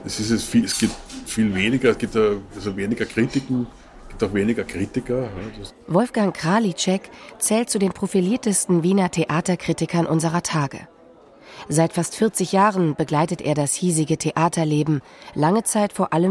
Es gibt viel weniger, es gibt also weniger Kritiken, es gibt auch weniger Kritiker. Ja, Wolfgang Králíček zählt zu den profiliertesten Wiener Theaterkritikern unserer Tage. Seit fast 40 Jahren begleitet er das hiesige Theaterleben, lange Zeit vor allem